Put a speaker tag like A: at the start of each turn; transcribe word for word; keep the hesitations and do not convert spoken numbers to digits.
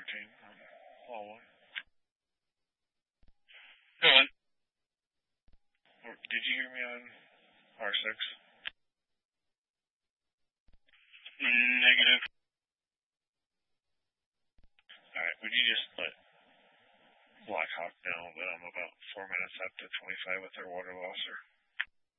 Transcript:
A: thirteen on hallway.
B: Go on.
A: Did you hear me on R six?
B: Negative.
A: Alright, would you just let Blackhawk know that I'm about four minutes up to twenty-five with their water losser?